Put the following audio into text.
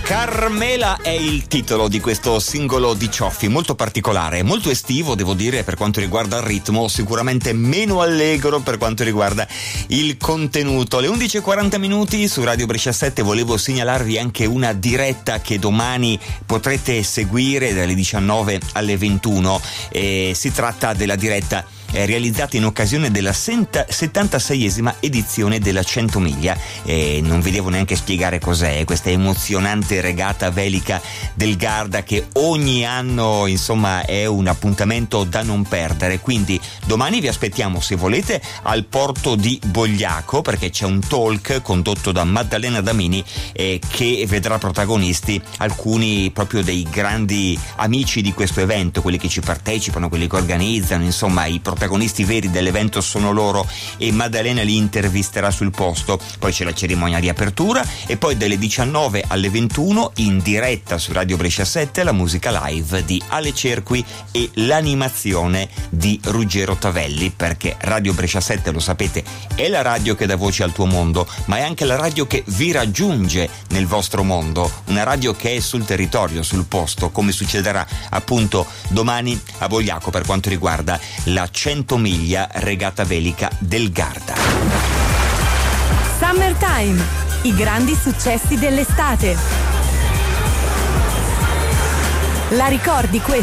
Carmela è il titolo di questo singolo di Cioffi, molto particolare, molto estivo devo dire per quanto riguarda il ritmo, sicuramente meno allegro per quanto riguarda il contenuto. Le 11:40 su Radio Brescia 7 volevo segnalarvi anche una diretta che domani potrete seguire dalle 19 alle 21. Si tratta della diretta realizzata in occasione della 76esima edizione della 100 miglia. Non vi devo neanche spiegare cos'è questa emozionante regata velica del Garda che ogni anno insomma è un appuntamento da non perdere. Quindi domani vi aspettiamo, se volete, al porto di Bogliaco, perché c'è un talk condotto da Maddalena Damini che vedrà protagonisti alcuni proprio dei grandi amici di questo evento, quelli che ci partecipano, quelli che organizzano, insomma i protagonisti veri dell'evento sono loro, e Maddalena li intervisterà sul posto. Poi c'è la cerimonia di apertura e poi dalle 19 alle 21 in diretta su Radio Brescia 7 la musica live di Ale Cerqui e l'animazione di Ruggero Tavelli, perché Radio Brescia 7, lo sapete, è la radio che dà voce al tuo mondo, ma è anche la radio che vi raggiunge nel vostro mondo, una radio che è sul territorio, sul posto, come succederà appunto domani a Bogliaco per quanto riguarda la 100 miglia regata velica del Garda. Summertime, i grandi successi dell'estate. La ricordi questa?